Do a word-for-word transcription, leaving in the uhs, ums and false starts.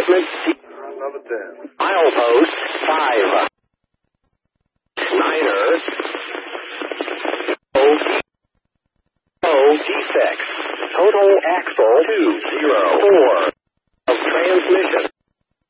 equipment. Number ten. Milepost five. Niner. O. O. Defects. Total axle two zero four. Of transmission.